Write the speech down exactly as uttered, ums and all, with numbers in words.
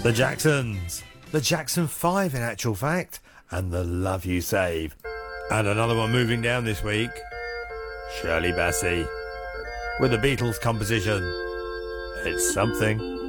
The Jacksons. The Jackson five in actual fact. And The Love You Save. And another one moving down this week. Shirley Bassey. With the Beatles composition. It's Something.